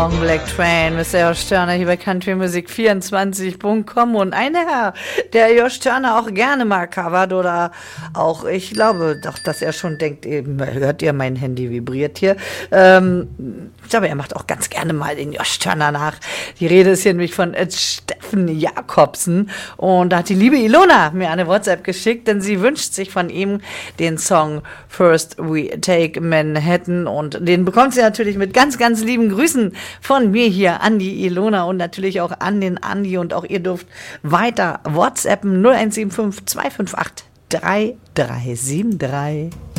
Black Train mit Josh Turner hier bei countrymusik24.com und ein Herr, der Josh Turner auch gerne mal covert oder auch, ich glaube doch, dass er schon denkt, eben, hört ihr, mein Handy vibriert hier. Ich glaube, er macht auch ganz gerne mal den Josh Turner nach. Die Rede ist hier nämlich von Steffen Jakobsen und da hat die liebe Ilona mir eine WhatsApp geschickt, denn sie wünscht sich von ihm den Song First We Take Manhattan und den bekommt sie natürlich mit ganz, ganz lieben Grüßen von mir hier an die Ilona und natürlich auch an den Andi und auch ihr dürft weiter WhatsAppen 0175 258 3373.